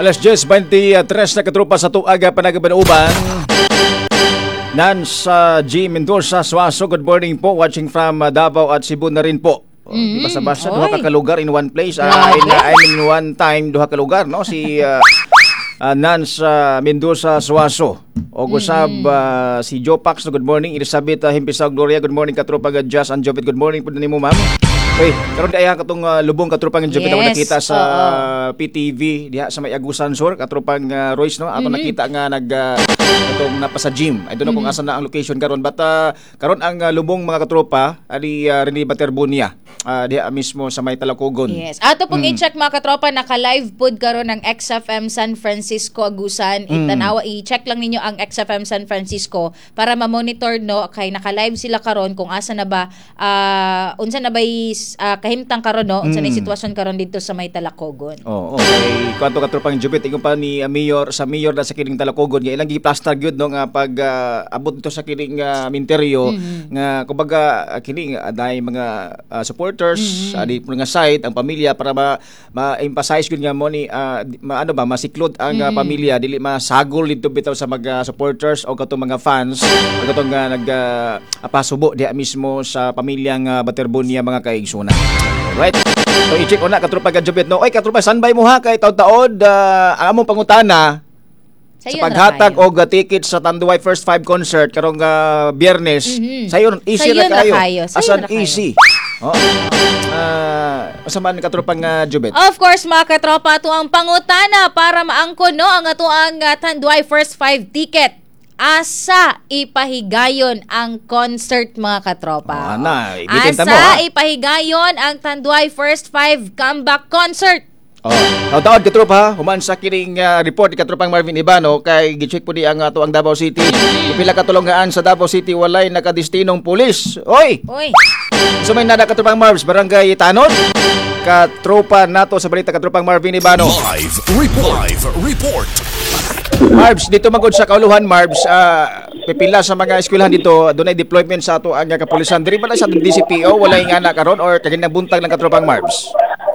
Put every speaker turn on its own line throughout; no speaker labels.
Alas 10:23 na katrupa sa tuaga panagabanuban. Nans G. Mendoza, Suaso, good morning po. Watching from Davao at Cebu na rin po. Di ba sa basa, duha ka lugar in one place. I mean one time, duha ka lugar, no? Si Nans Mendoza, Suaso. O gusab si Joe Pax, good morning. Elizabeth Himpisaw Gloria, good morning katrupa Jazz and Jobit, good morning po din mo ma'am. Uy, karon kaya katong lubong katrupang Jobit ako nakita sa PTV diha sa may Agusan Sur, katrupang Royce, no? Ato nakita nga katong napasa gym. I don't know kung asa na ang location karon, but karon ang lubong mga katropa ali Rene Baterbunia. Diha mismo sa may Talacogon.
Yes. Ato pong i-check mga katropa, naka-live pod karon ng XFM San Francisco Agusan. Itanawa, i-check lang ninyo ang XFM San Francisco para ma-monitor, no, kay naka-live sila karon kung asa na ba unsa na ba kahimtang karon, no, unsa na sitwasyon karon dito sa may Talacogon.
Okay. Kwanto katropang Jupit ingon pa ni mayor na sa kining Talacogon nga ilang gi-plaster gyud, no, nga pag abot dito sa kining minteryo nga kumbaga kining aday mga supporters di mga side ang pamilya para ma-emphasize gyud nga mo ni masiklod ang pamilya dili masagol dito bitaw sa mga supporters o katong mga fans o katong pasubo diha mismo sa pamilyang Baterbunia mga kaigs. Right. So i-check ko na katrupa Jobit, no. Oy katrupa, sanbay mo ha kay taud-taod ang among pangutana sa paghatag og ticket sa Tanduay First 5 concert karong Biyernes. Sayon easy ra kayo. Asan easy. Asaman katrupang Jobit.
Of course mga katropa, ato ang pangutana para maangkon, no, ang ato ang Tanduay First 5 ticket. Asa ipahigayon ang concert mga katropa? Asa ipahigayon ang Tanduay First 5 comeback concert?
Taud katropa, human sa kining report ni katropang Marvin Ibano kay gi-check po di ang ato ang Davao City. Pila ka tulungaan sa Davao City walay nakadestinong pulis. Oy. So may nada katropang Marvs, barangay Tanod. Katropa nato sa balita katropang Marvin Ibano.
Live report.
Marbs, dito magod sa kauluhan, Marbs, pipila sa mga eskwelahan dito, doon ay deployment sa ato ang kapulisan. Diri ba na sa DCPO, wala yung anak karon or kaginang buntag ng katropang Marbs?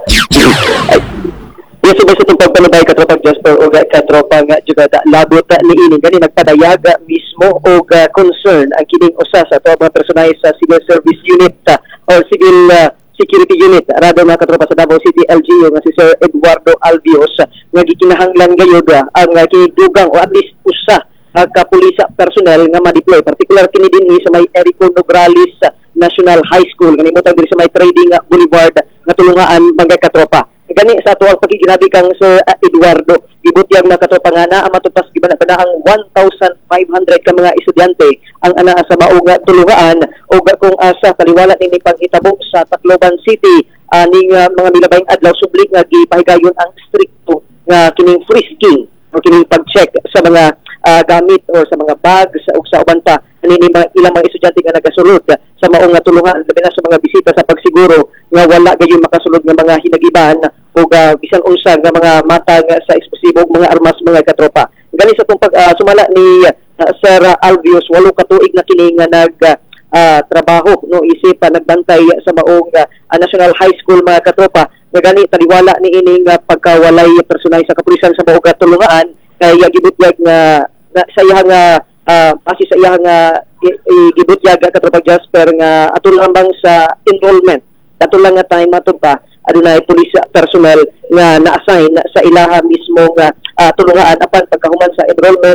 Yes, subay sa itong pagpanabay katropang Jasper o katropang juga labot ni ini. Gani nagpadayaga mismo o concern ang kining usa sa ato mga personay sa Civil Service Unit or Civil Security Unit rado mga katropa sa Davao City LGU nga si Sir Eduardo Albios nga gikinahanglan gayud ang kidugang o at least usa ka pulisa personnel nga ma-deploy, particular kini dinhi sa may Erico Nograles National High School kanimutang diri sa may Trading Boulevard nga tulungaan mga katropa. Gani sa ato ang pagiginabi kang Sir Eduardo ibutyag na katropa nga na matupas giban na ang 1,500 ka mga estudyante ang ana sa maong tulungaan o kung asa kaliwala ni panghitabo sa Tacloban City ning mga milabayng adlaw sublik nga gipahigayon ang stricto nga kining frisking o kining pag-check sa mga gamit or sa mga bags o sa ubanta ani ilang mga estudyante nga nagasulod sa maong tulungan labi na sa mga bisita sa pagsiguro nga wala gayon makasulod nga mga hinagiban o bisan unsa nga mga matag sa eksplosibo mga armas mga katropa. Gani sa itong sumala ni Sir Albios, 8 ka tuig na kini nga trabaho, no, isip nagbantay sa maong National High School mga katropa. Nga gani taliwala ni ining pagkawalay personay sa kapulisan sa maong tulungaan kay gibutyag nga sa iyang pasi sa iyang gibutyag katropa Jasper nga ato lang sa enrollment. Ato lang nga time ato pa adunay pulis personnel nga na-assign sa ilaha mismo nga tulungaan apan pagkahuman sa enrollment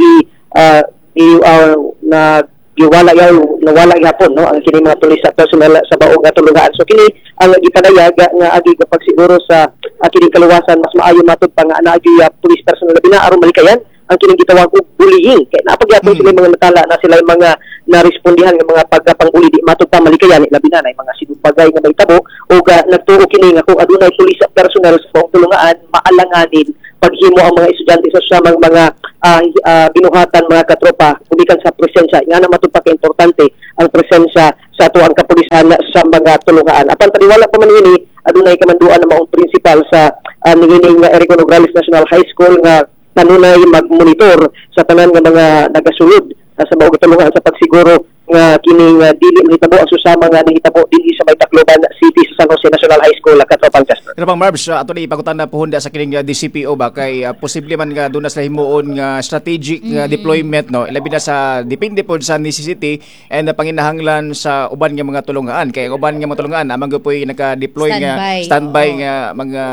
nawala gyapon, no, ang kini mga pulis personnel sa baong tulungaan. So kini ang gipadayag nga agi kapag siguro sa kining kaluwasan mas maayo matud pa nga agi pulis personnel labi na aron malikayan ang kining gitawag og bullying kay napagyapon sila mga natala na sila mga narespondihan nga mga pagpangbuli di matud pa malikayan labi na mga sinupagay nga mahitabo o nagtuo kini nga kung adunay pulis personnel sa baong tulungaan maalanganin paghimo ang mga estudyante sa samang mga binuhatan mga katropa ubikan sa presensya nga na matud pa importante ang presensya sa ato ang kapulisan sa mga tulungaan. Apan taliwala pa man ini adunay kamanduan na maong principal sa niining Erico Nograles National High School nga kanunay mag-monitor sa tanan nga mga nagasulod sa baong tulungan sa pagsiguro nga kining dili mahitabo ang susama nga nahitabo dinhi sa may Tacloban City sa San Jose National High School katropang Jasper.
Katropang Marbs, ato ni ipagutan na puhunda sa kining DCPO ba kay posible man nga doon na sila himuon nga strategic deployment, no, ilabi na sa depende po sa necessity and panginahanglan sa uban nga mga tulungan kay uban nga mga tulungan amang gyud naka-deploy nga standby nga mga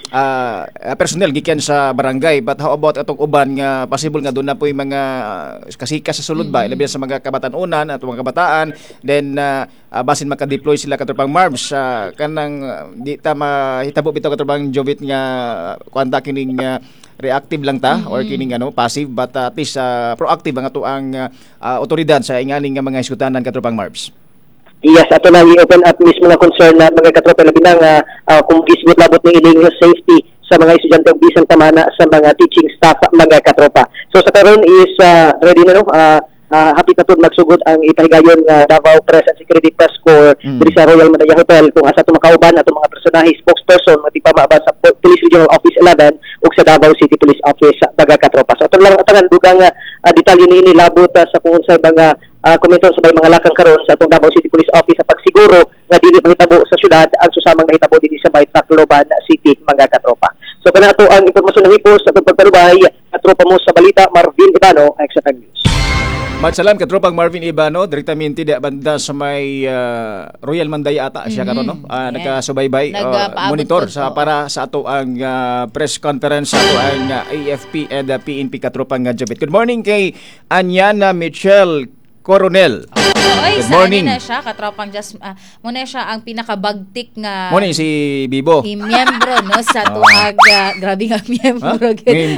personnel gikan sa barangay. But how about atong uban nga possible nga doon na po yung mga kasika sa sulod ba ilabi sa mga kabatanunan at mga kabataan, then basin maka-deploy sila katropang Marbs kanang di ta mahitabo bitaw katropang Jovit nga kuanta kining reactive lang ta or kining passive, but at least proactive ang ato ang otoridad sa inganing nga mga iskutanan katropang Marbs.
Yes, ato na i-open up mismo nga concern na mga katropa labi na kung gisgot labot ng iling safety sa mga estudyante ug bisan tamana sa mga teaching staff mga katropa. So sa karon is ready na happy na to magsugod ang ipahigayon nga Davao Press and Security Press Corps diri sa Royal Mandaya Hotel kung asa tumakauban ato mga personahe spokesperson matigpamaba sa Police Regional Office 11 ug sa Davao City Police Office mga katropa. So ato lang atangan dugang detalye niini labot sa kung unsay mga komento sa mga lakang karon sa atong Davao City Police Office sa pagsiguro nga dili mahitabo sa syudad ang susamang mahitabo dinhi sa may Tacloban City mga katropa. So kana ato ang impormasyon na hipos sa atong pagpalubay katropa mo sa balita Marvin Ibano, XFM News.
Magsalam katropang Marvin Ibano direktamente di banda sa may Royal Mandaya ata siya karon, no? Nagkasubaybay monitor sa para sa ato ang press conference sa ato ang AFP and PNP katropang Jovit. Good morning kay Anyana Michelle Coronel.
Good morning. Na siya katropang muna siya ang pinakabagtik nga
muna si Bibo
miyembro no sa tuag grabe nga miyembro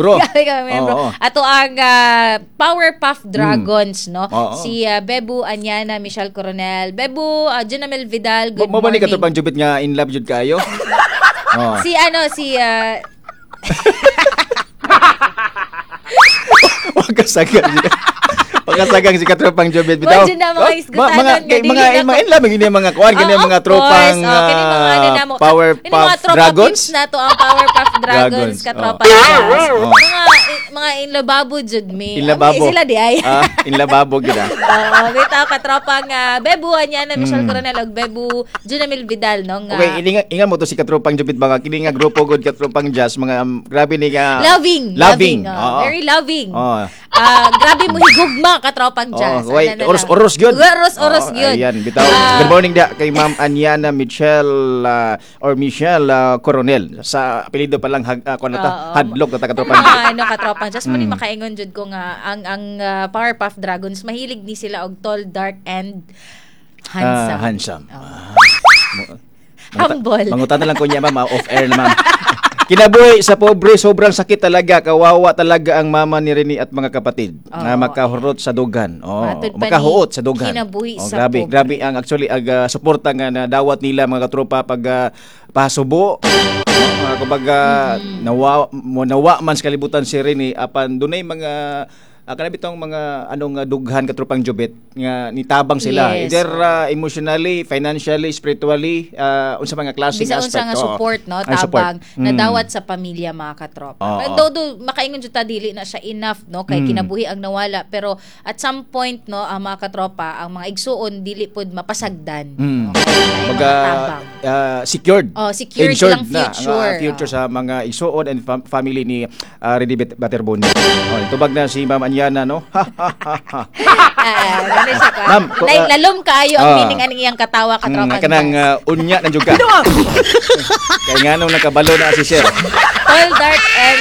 miyembro
ato ang Powerpuff Dragons no si Bebu Anyana Michelle Coronel, Bebu Junamel Vidal. Good morning. Mo ba ni
katropang Jubit nga in love jud kayo?
Si
wag kasagan pagkasagang si katropang Jobit bitaw. Mga inlam gini mga kuan gini mga tropang Powerpuff Dragons
na to ang Powerpuff Dragons katropa. Mga inlababo jud mi. Sila di ay.
Inlababo gid.
Bitaw katropang Bebu Anyana Michelle Coronel ug Bebu Junamil Vidal no nga.
Okay, ingan mo to si katropang Jobit mga kini nga grupo gud katropang jazz mga grabe ni nga
loving. Very loving. Grabe mo higugma katropang jazz.
Oros gyud.
Oros gyud.
Ayan, bitaw. Good morning da kay Ma'am Anyana Michelle Michelle Coronel. Sa apelyido pa lang hadlok ta katropang jazz.
Katropang jazz mo ni makaingon jud ko nga ang Powerpuff Dragons mahilig ni sila og tall, dark and handsome. Humble.
Mangutan na lang ko niya ma'am off air na ma'am. Kinabuhi sa pobre, sobrang sakit talaga. Kawawa talaga ang mama ni Rene at mga kapatid na makahurot sa dugan. Makahuot sa dugan.
Kinabuhi sa
pobre. Grabe ang actually suporta nga na dawat nila mga katropa pag pasubo. Kumbaga nawa man sa kalibutan si Rene apan dunay mga kanabitong mga dughan katropang Jobit nga nitabang sila either emotionally, financially, spiritually unsa mga klase
nga aspect. Bisa unsa nga support no tabang nadawat sa pamilya mga katropa. Do makaingon jud ta dili na siya enough no kay kinabuhi ang nawala pero at some point no ang mga katropa ang mga igsuon dili pud mapasagdan.
Secured.
Secured lang
future sa mga igsuon and family ni Rene Baterboni. Tubag na si Ma'am Anyana no.
Ma'am, lalom kaayo ang meaning aning iyang katawa katropa.
Kanang unya na juga. Kay nganong nakabalo na si Sir.
Tall, dark and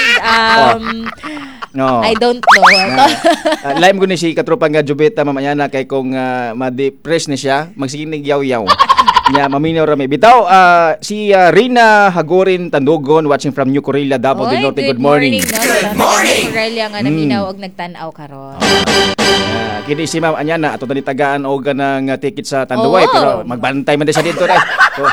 I don't know.
Lime ko ni si katropang Jobit Ma'am Anyana kay kung ma-depress ni siya magsiginig yaw-yaw. Nya maminaw rami bitaw si Rina Hagorin Tandugon watching from New Corilla, Davao del Norte. Good morning.
Good morning. Corilla nga naminaw og nagtan-aw karon.
Kini si Ma'am Anyana ato tani tagaan og nang ticket sa Tanduay pero magbantay man sa dito dai.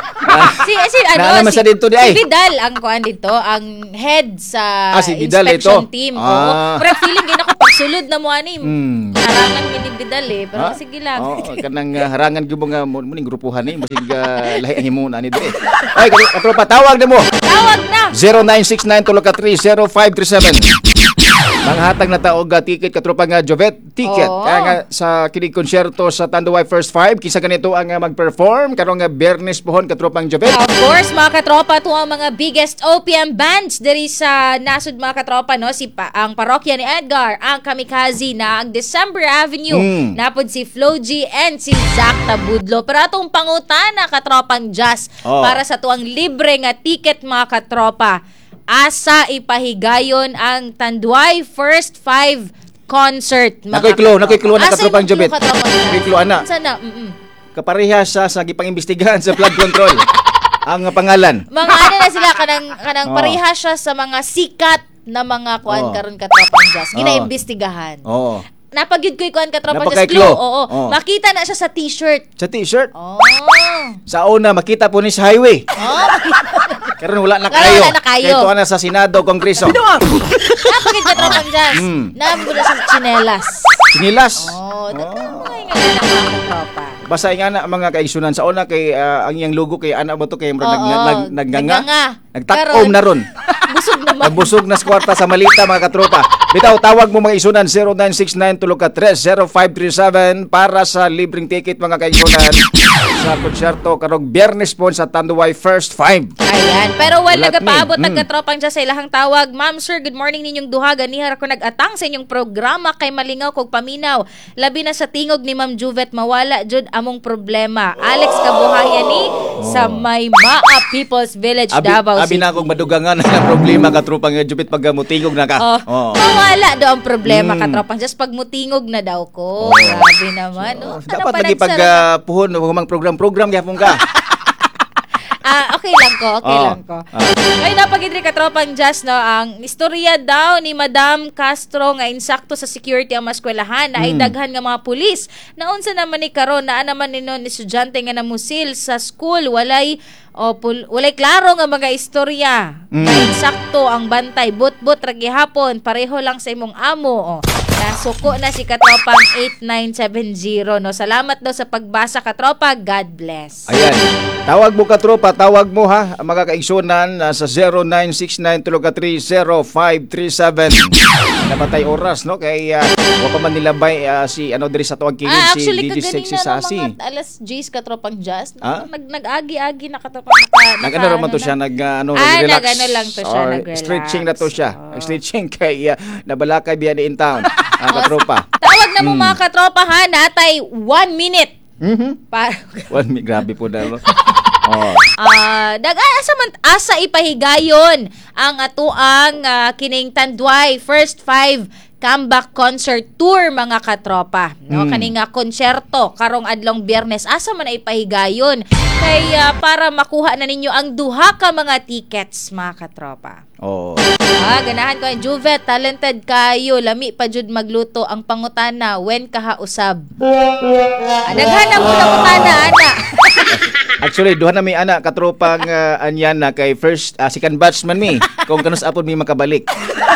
Si Vidal ang kuan dito ang head sa inspection team. Pero feeling gina ko pagsulod na mo ani. Harangan mi ni Vidal pero sige lang.
Kanang harangan gyud nga muning grupuhan ni lahi ang himuna ni dire. Ay, katropa tawag na mo.
Tawag na.
0969 303 0537. Manghatag na taog ticket katropa nga Jovet ticket
Oo.
kaya nga sa kining konsyerto sa Tanduay First Five kisa ganito ang mag-perform karong nga Biyernes pohon katropang Jovet.
Of course, mga katropa, ito ang mga biggest OPM bands diri sa nasud mga katropa, no? Ang Parokya ni Edgar, ang Kamikaze na ang December Avenue, napod si Flo G and si Zach Tabudlo. Pero atong pangutana katropang jazz para sa tuang libre nga ticket mga katropa. Asa ipahigayon ang Tanduay First Five concert mga
Nakoy-klo na
Asa
katropang Jovet.
katropang jazz?
Nakoy-klo ana.
Sana,
Kapareha sa gipangimbestigahan sa flood control. Ang pangalan.
mga ano na sila kanang pareha siya sa mga sikat na mga kuan karon katropang jazz. Ginaimbestigahan.
Oo.
Napagyud ko kuan katropang
Napakay
jazz. Clue.
clue.
Oo. Makita na siya sa t-shirt.
Sa t-shirt.
Oh.
Sa una makita po ni sa highway. Karon wala na kayo.
Wala na kayo.
Kay tuwa na sa Senado, Kongreso.
Napagyud katropang jazz. Naambo na sa tsinelas.
Sinilas.
Oh, dagay nga na mga katropa.
Basta nga na mga kaisunan sa una kay ang iyang logo kay ana mo to kay
Oo.
nagganga.
Karon.
Nagtakom na ron.
Busog naman.
Nabusog na sa kwarta sa malita mga katropa. Bitaw tawag mo mga isunan 0969-303-0537 para sa libreng ticket mga kaisunan sa konsyerto karong Biyernes po sa Tanduay First Five.
Ayan. Pero wala
Ulat
nagapaabot
ni.
nagkatropang siya sa ilahang tawag. Ma'am, sir, good morning ninyong duha. Ganihar ako nag-atang sa inyong programa kay malingaw kog paminaw. Labi na sa tingog ni Ma'am Juvet mawala jud among problema. Alex Kabuhayan ni sa Maymaa People's Village, Davao
Abi
City.
na akong madugangan na problema katropang Jupit pag mutingog na ka.
Mawala daw ang problema katropang just pag mutingog na daw ko. Grabe naman.
Dapat lagi pag puhon humang program gyapon ka.
Okay lang ko. Kaya napagidri katropang jazz, no, ang istorya daw ni Madam Castro nga insakto sa security ang maskwelahan na ay daghan nga mga pulis. Naunsa naman ni karon naa naman ninon estudyante nga namusil sa school walay klaro nga mga istorya. Nga insakto ang bantay but ra gihapon pareho lang sa imong amo. Nasuko na si katropang 8970, no. Salamat daw sa pagbasa katropa. God bless.
Ayan. Tawag mo katropa, tawag mo ha. Ang mga kaigsunan sa 0969-303-0537. Napatay oras, no? Kay wa pa man nilabay si ano diri sa tuwag kilid si
Actually,
DJ Sexy
kaganina
Sassy.
mga alas 10 katropang jazz.
Ah?
Nag-agi-agi na katropang
Nag-ano naman to siya, nag-relax.
nag-ano lang to siya,
Or
nag-relax.
stretching na to siya. Stretching kay nabalakay biya ni in town. Katropa.
Tawag na mo mga katropa ha, natay 1 minute. Para
Grabe po na. No?
asa ipahigayon ang atuang kining Tanduay First Five comeback concert tour mga katropa, no? Kaning konsyerto karong adlong Biyernes asa man ay pahigayon kaya para makuha na ninyo ang duha ka mga tickets mga katropa. Ganahan ko ang Juvet, talented kayo, lami pa jud magluto. Ang pangutana, when kahausab? Daghan na mo na utana ana.
Actually, duha na may anak katropang anyan na kay first second batch man mi. Kung kanus apod mi makabalik.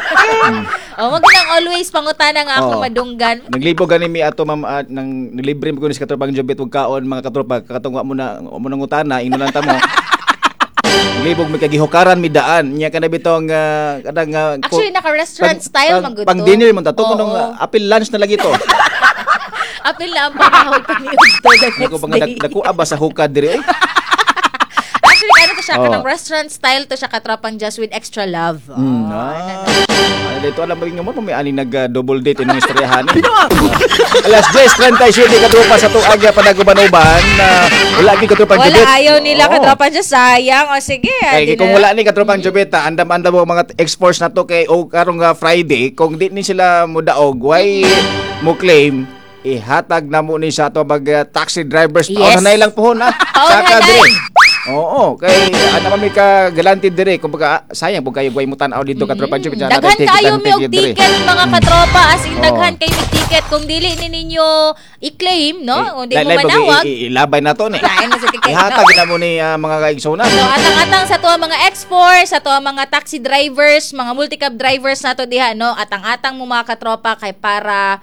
Maginang always pangutana nga ako madunggan.
Naglibo gani mi ato ma'am nang nilibre mo ko ni sa katropang Jobet ug kaon mga katropa katungwa mo na ngutana inulan ta mo. Naglibog mi kagihukaran mi daan nya kana bitong kadang
actually naka-restaurant style man gud to.
Pang dinner man ta to kunong apil lunch na lagi to.
Apil lang panahon pa ni to the
Ako
next
pang
day.
nakuha ba sa hukad diri eh.
Actually ano to siya kanang restaurant style to siya katropang just with extra love.
Dito alam mo mo may ani nag double date ining istoryahan. Alas 10:37 katropa sa tuaga panaguban-uban wala gi katropang Jobet.
Wala ayaw nila katropang just sayang. O sige.
Kay kung wala ni katropang Jobet andam-andam mo mga exports na to kay karong Friday kung di ni sila modaog why mo claim ihatag na mo ni sa ato taxi drivers pauna na ilang pohon saka dire. Oo, kay ano man mi ka galante dire kumbaga sayang pug kayo guay mo tan-aw dito katropang Jobet.
Daghan kayo mi og ticket mga katropa as in daghan kayo mi ticket kung dili ni ninyo i-claim no kung di mo manawag
ilabay na to ni.
lain na sa ticket
Ihatag na mo ni mga kaigsunan.
So atang-atang sa tuwa mga exports, sa tuwa mga taxi drivers, mga multicab drivers nato diha no, atang-atang mo mga katropa kay para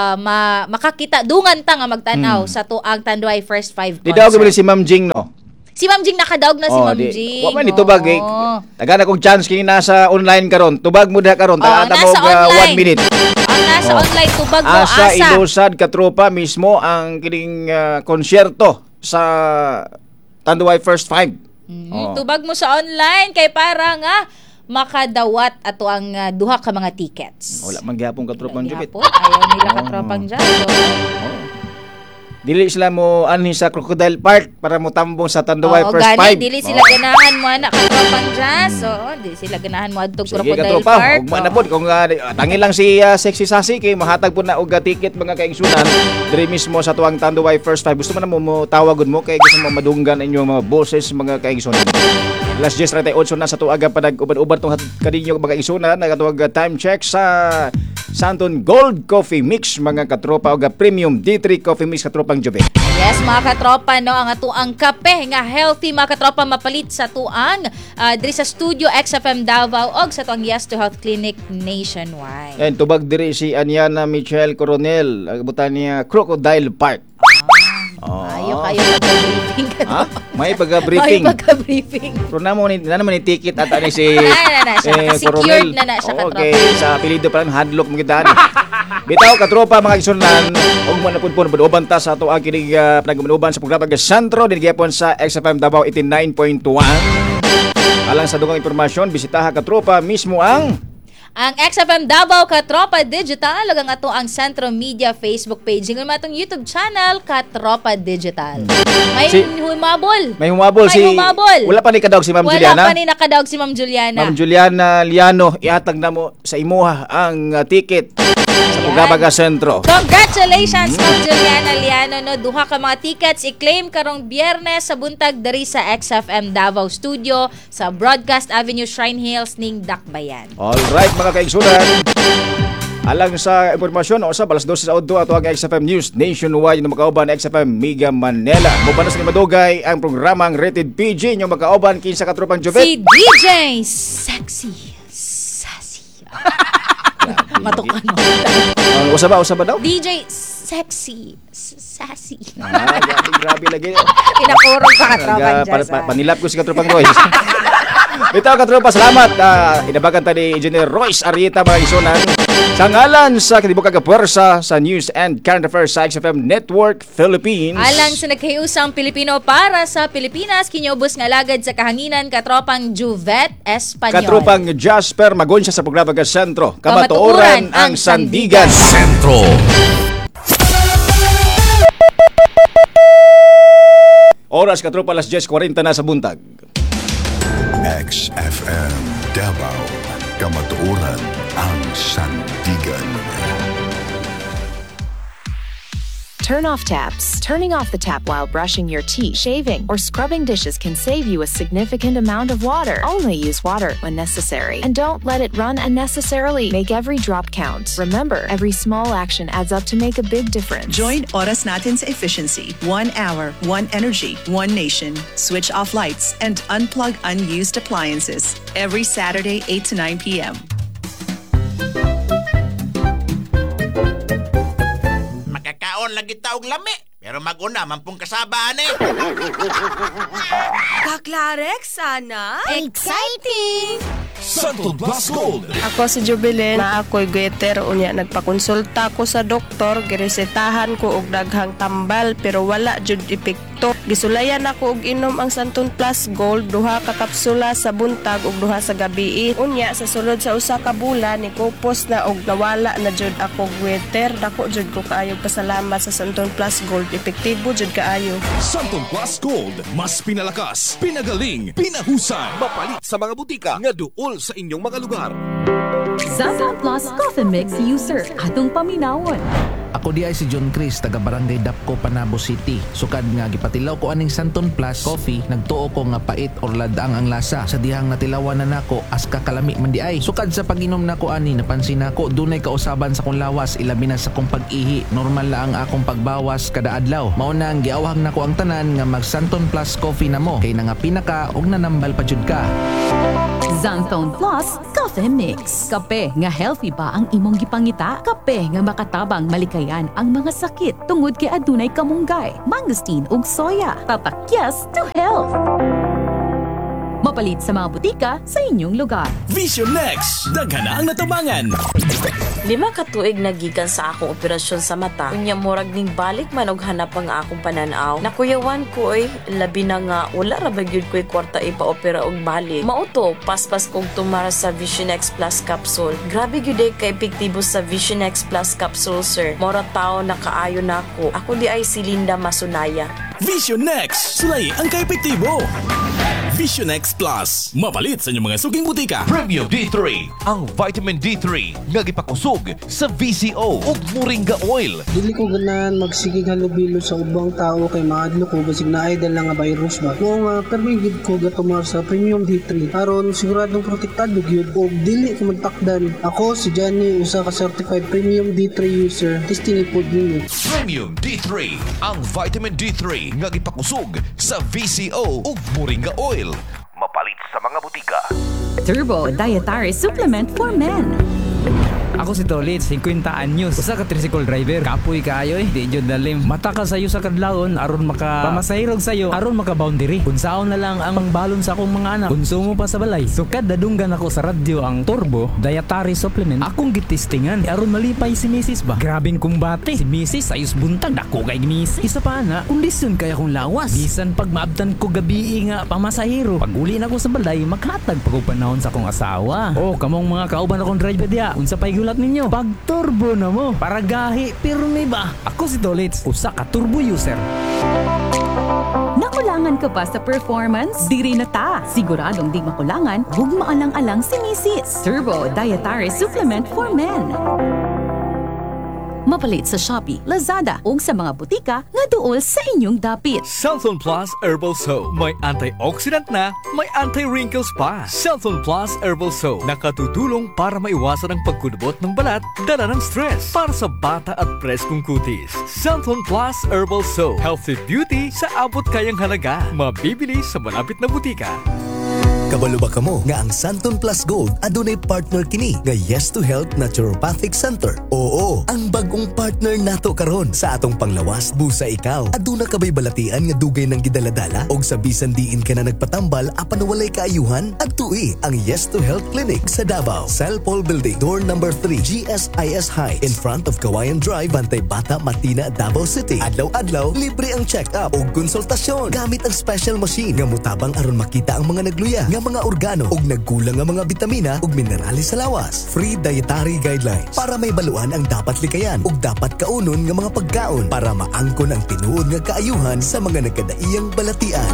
makakita dungan ta nga magtanaw sa tuang Tanduay First Five concert.
Di daw gabili si Ma'am Jing no.
Si Ma'am Jing nakadaog na si Ma'am Jing.
Wa man ni tubag eh. Tagana kong chance kini nasa online karon. Tubag mo diha karon. Tagata mo
nasa
1 minute.
Ang nasa online tubag mo
asa ilusad katropa mismo ang kining konsyerto sa Tanduay First 5.
Tubag mo sa online kay para nga makadawat ato ang duha ka mga tickets.
Wala man gyapon katropang jubit.
Ayaw nila katropang dyan.
Dili sila mo anhi sa Crocodile Park para mo tambong sa Tanduay First 5.
Dili sila ganahan mo anak katropang jazz. Dili sila ganahan mo adtog Crocodile
katropa,
Park.
Ug manapod kung tangi lang si Sexy Sassy kay mahatag po na og ticket mga kaigsunan diri mismo sa tuwang Tanduay First 5. Gusto mo na mo tawagod mo kay gusto mo madunggan inyong mga boses mga kaigsunan. Last 10:38 na sa tuaga panag-uban-uban tong kadinyo mga kaigsunan nagatuwag time check sa Santon Gold Coffee Mix mga katropa o Premium D3 Coffee Mix katropang Jobe.
Yes mga katropa no ang atuang kape nga healthy mga katropa mapalit sa tuang diri sa Studio XFM Davao og sa tuang Yes to Health Clinic nationwide.
And tubag diri si Aniana Michelle Coronel abutan niya Crocodile Park.
Ayo kayo pag-briefing ka.
Ha? May pagka-briefing.
May pagka-briefing.
Pero naman ni ticket at ani si
Coronel. Na siya katropa.
Okay, sa apelido pa lang hadlock mo kita. Bitaw katropa mga igsunan og manapud-pud uban ta sa ato ang kining panag-uban sa programa nga Sentro din gyapon sa XFM Davao 89.1. Alang sa dugang impormasyon bisitaha katropa mismo ang
XFM Davao Katropa Digital ug ang ato ang Sentro Media Facebook page ug matong YouTube channel Katropa Digital. May humabol.
Wala pa ni kadawg si Ma'am Juliana.
Wala pa ni nakadawg si Ma'am Juliana.
Ma'am Juliana Liano, ihatag na mo sa imuha ang ticket sa programa nga Sentro.
Congratulations Ma'am Juliana Liano no duha ka mga tickets i-claim karong Biyernes sa buntag diri sa XFM Davao Studio sa Broadcast Avenue Shrine Hills ning Dakbayan.
All right mga kaigsunan. Alang sa impormasyon o sa balas 12 sa Auto ato ang XFM News Nationwide na makauban XFM Mega Manila. Mubanas ni madugay ang programang Rated PG nyo makauban kinsa katropang Jovet.
Si DJ Sexy Sassy. Matukan mo.
Usaba daw?
DJ Sexy Sassy.
Grabe lagi.
Pinakurong ka katropang Jazz.
Panilap ko si katropang Royce. Ito katropa, salamat. Inabagan tayo ni Engineer Royce Arieta mga isunan. Sa ngalan sa kinibukang kapuwersa sa News and Current Affairs sa XFM Network Philippines.
Alang sa nagkayusang Pilipino para sa Pilipinas, kinyobos nga lagad sa kahanginan katropang Juvet Espanyol.
Katropang Jasper Magoncia sa programa ng Sentro. Kamatuoran ang Sandigan.
Sentro.
Oras katropa, alas 10:40 na sa buntag.
XFM Davao, kamatuoran ang Sandigan.
Turn off taps. Turning off the tap while brushing your teeth, shaving, or scrubbing dishes can save you a significant amount of water. Only use water when necessary. And don't let it run unnecessarily. Make every drop count. Remember, every small action adds up to make a big difference.
Join Oras Natin sa efficiency. 1 hour, 1 energy, 1 nation. Switch off lights and unplug unused appliances. Every Saturday, 8 to 9 p.m.
Lagi taog lami. Pero mag-una, mampong kasabaan eh.
Kaklarek, sana?
Exciting!
Santon Plus Gold.
Ako si Jubilin, na ako'y goiter unya nagpakonsulta ko sa doktor, giresetahan ko og daghang tambal pero wala jud epekto. Gisulayan ako og inom ang Santon Plus Gold, duha ka kapsula sa buntag ug duha sa gabi. Unya sa sulod sa usa ka bulan ni kupos na og nawala na jud ako goiter. Dako jud ko kaayo pasalamat sa Santon Plus Gold, epektibo jud kaayo.
Santon Plus Gold, mas pinalakas, pinagaling, pinahusay. Mapalit sa mga butika nga duol sa inyong mga lugar.
Santon Plus Coffee Mix user atong paminawon.
Ako di ay si John Chris, taga Barangay Dapco, Panabo City. Sukad nga gipatilaw ko aning Santon Plus Coffee, nagtuo ko nga pait or ladaang ang lasa. Sa dihang natilawan na nako as kakalami man di ay. Sukad sa pag-inom nako ani, napansin nako dunay kausaban sa kong lawas, ilabi na sa kong pag-ihi. Normal la ang akong pagbawas kada adlaw. Mao na ang giawhag nako ang tanan nga mag Santon Plus Coffee na mo. Kay nangapina ka og nanambal pa jud ka.
Santon Plus Coffee Mix. Kape nga healthy pa ang imong gipangita. Kape nga makatabang malika Bantayan ang mga sakit tungod kay adunay kamunggay, mangosteen ug soya. Tatak yes to health. Mapalit sa mga butika sa inyong lugar.
Vision Next, daghan na ang natabangan.
5 ka tuig nagikan sa akong operasyon sa mata. Unya murag ning balik man og hanap ang akong pananaw. Nakuyawan ko labi na nga wala ra ba gyud ko'y kwarta ipa-opera og balik. Mauto paspas kog tumara sa Vision X Plus capsule. Grabe gyud ka epektibo sa Vision X Plus capsule, sir. Mora tao nakaayo nako. Ako di ay si Linda Masunaya.
Vision Next, sulay ang kaepektibo. Vision X Plus, mapalit sa inyong mga suging butika.
Premium D3, ang vitamin D3 nga gipakusog sa VCO ug Moringa Oil.
Dili ko ganahan magsigig halubilo sa ubang tao kay maadlo ko basig na idol nga virus ba. Mo nga permigid ko gatumar sa Premium D3 aron siguradong protektado gyud og dili ko magtakdan. Ako si Johnny, usa ka certified Premium D3 user. Testing ipod ninyo.
Premium D3, ang vitamin D3 nga gipakusog sa VCO ug Moringa Oil. Mapalit sa mga butika.
Turbo Dietary Supplement for Men.
Ako si Tolit, 50 anyos. Usa ka tricycle driver. Kapoy kaayo di jud dalim. Mata ka sayo sa kadlawon aron maka pamasahirog sayo aron maka boundary. Unsaon na lang ang balon sa akong mga anak. Konsumo pa sa balay. Sukad dadunggan ako sa radyo ang Turbo Dietary Supplement. Akong gitistingan aron malipay si Mrs. ba. Grabing kumbate. Si Mrs. ayos buntag dako kay Mrs. Isa pa na, kondisyon kay akong lawas. Bisan pag maabtan ko gabi nga pamasahiro. Pag uli na ko sa balay, makhatag pag panahon sa akong asawa. Oh, kamong mga kauban akong driver diya. Unsa pay gulat ninyo? Pag turbo na mo. Para gahi, pirmi ba? Ako si Dolitz, usa ka turbo user.
Nakulangan ka pa sa performance? Diri na ta. Siguradong di makulangan, huwag maalang-alang si Mrs. Turbo Dietary Supplement for Men. Mapalit sa Shopee, Lazada ug sa mga butika nga duol sa inyong dapit.
Cellphone Plus Herbal Soap. May antioxidant na, may anti-wrinkles pa. Cellphone Plus Herbal Soap. Nakatutulong para maiwasan ang pagkudubot ng balat, dala ng stress. Para sa bata at preskong kutis. Cellphone Plus Herbal Soap. Healthy beauty sa abot kayang halaga. Mabibili sa malapit na butika.
Kabalo ba kamo nga ang Santon Plus Gold adunay partner kini nga Yes to Health Naturopathic Center? Oo, ang bagong partner nato karon sa atong panglawas busa ikaw. Aduna kabay balatian nga dugay nang gidaladala og sa bisan diin ka na nagpatambal apan walay kaayuhan adtui ang Yes to Health Clinic sa Davao, Salpol Building, door number 3, GSIS High, in front of Kawayan Drive, Bantay Bata, Matina, Davao City. Adlaw-adlaw libre ang check-up og konsultasyon gamit ang special machine nga mutabang aron makita ang mga nagluya nga mga organo ug nagkulang nga mga bitamina ug minerales sa lawas. Free dietary guidelines para may baluan ang dapat likayan ug dapat kaunon nga mga pagkaon para maangkon ang tinuod nga kaayuhan sa mga nagkadaiyang balatian.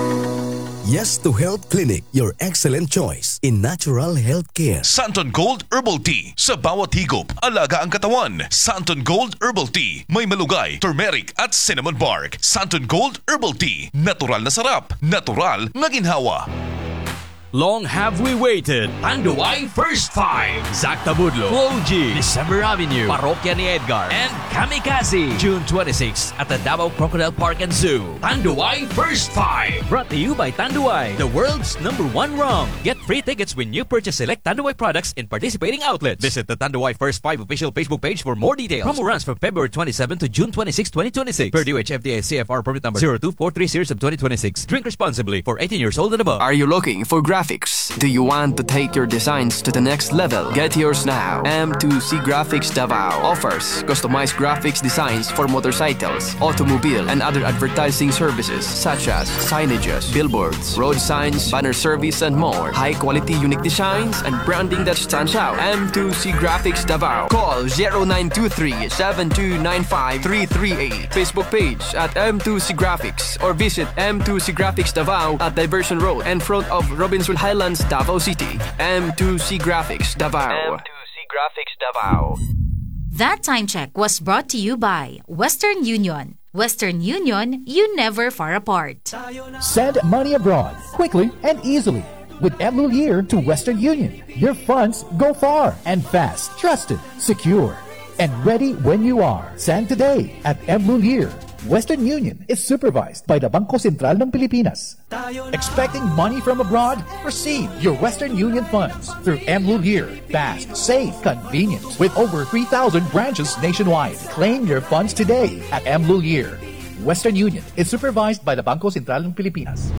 Yes to Health Clinic, your excellent choice in natural health care.
Santon Gold Herbal Tea. Sa bawat higop, alaga ang katawan. Santon Gold Herbal Tea. May malugay, turmeric at cinnamon bark. Santon Gold Herbal Tea. Natural na sarap. Natural na ginhawa.
Long have we waited. Tanduay First Five. Zac Tabudlo, Floji, December Avenue, Parokya ni Edgar, and Kamikaze. June 26 at the Davao Crocodile Park and Zoo. Tanduay First Five. Brought to you by Tanduay, the world's #1 rum. Get free tickets when you purchase select Tanduay products in participating outlets. Visit the Tanduay First Five official Facebook page for more details. Promo runs from February 27 to June 26, 2026. Per DOH FDA CFR permit number 0243 series of 2026. Drink responsibly for 18 years old and above.
Are you looking for graphics? Do you want to take your designs to the next level? Get yours now. M2C Graphics Davao offers customized graphics designs for motorcycles, automobile, and other advertising services such as signages, billboards, road signs, banner service, and more. High-quality unique designs and branding that stands out. M2C Graphics Davao. Call 0923-7295-338. Facebook page at M2C Graphics or visit M2C Graphics Davao at Diversion Road in front of Robinsonville Highlands, Davao City. M2C Graphics Davao. M2C Graphics Davao.
That time check was brought to you by Western Union. Western Union, you never far apart.
Send money abroad quickly and easily with Mlulier to Western Union. Your funds go far and fast, trusted, secure, and ready when you are. Send today at Mlulier. Western Union is supervised by the Bangko Sentral ng Pilipinas. Expecting money from abroad? Receive your Western Union funds through Mlulir. Fast, safe, convenient. With over 3,000 branches nationwide. Claim your funds today at Mlulir. Western Union is supervised by the Bangko Sentral ng Pilipinas.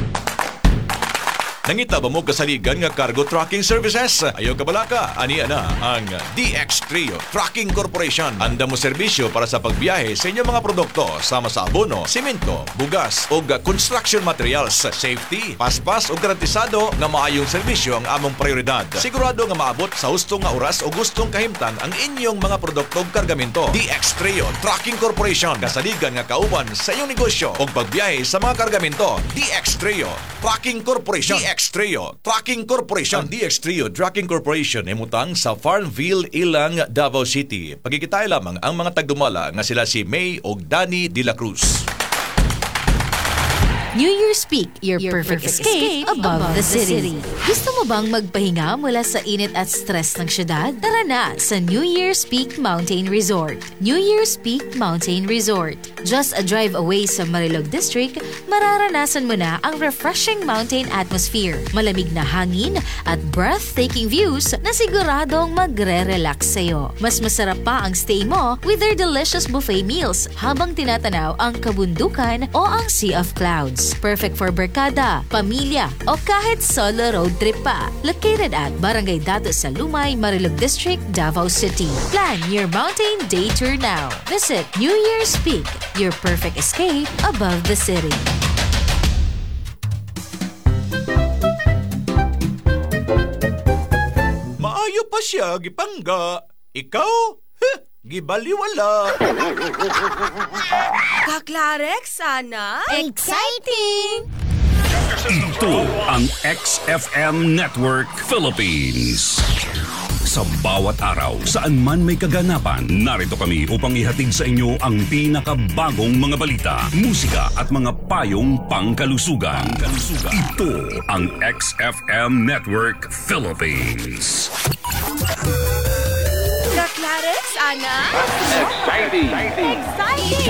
Nangita ba mo kasaligan nga cargo trucking services? Ayaw ka balaka, ani ana ang DX Trio Trucking Corporation. Anda mo serbisyo para sa pagbiyahe sa inyong mga produkto sama sa abono, simento, bugas o construction materials. Safety, paspas o garantisado nga maayong serbisyo ang among prioridad. Sigurado nga maabot sa hustong nga oras o gustong kahimtang ang inyong mga produkto o kargamento. DX Trio Trucking Corporation. Kasaligan nga kauban sa inyong negosyo o pagbiyahe sa mga kargamento. DX Trio Trucking Corporation. DX Trio Trucking Corporation. Ang DX Trio Trucking Corporation ay mutang sa Farmville, Ilang, Davao City. Pagkikitay lamang ang mga tagdumala nga sila si May o Danny de la Cruz.
New Year's Peak, your perfect escape above the city. Gusto mo bang magpahinga mula sa init at stress ng syudad? Tara na sa New Year's Peak Mountain Resort. New Year's Peak Mountain Resort. Just a drive away sa Marilog District, mararanasan mo na ang refreshing mountain atmosphere, malamig na hangin at breathtaking views na siguradong magre-relax sa'yo. Mas masarap pa ang stay mo with their delicious buffet meals habang tinatanaw ang kabundukan o ang Sea of Clouds. Perfect for barkada, pamilya, o kahit solo road trip pa. Located at Barangay Dato sa Lumay, Marilog District, Davao City. Plan your mountain day tour now. Visit New Year's Peak, your perfect escape above the city.
Maayo pa siya, gipangga. Ikaw? Gibaliwala.
Kaklarex, sana?
Exciting!
Ito ang XFM Network Philippines. Sa bawat araw, saan man may kaganapan, narito kami upang ihatid sa inyo ang pinakabagong mga balita, musika at mga payong pangkalusugan. Ito ang XFM Network Philippines.
Kaklarex, ana?
Exciting!
Exciting!